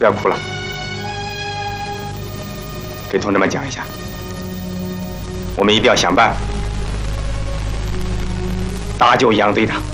不要哭了，给同志们讲一下，我们一定要想办法搭救杨队长。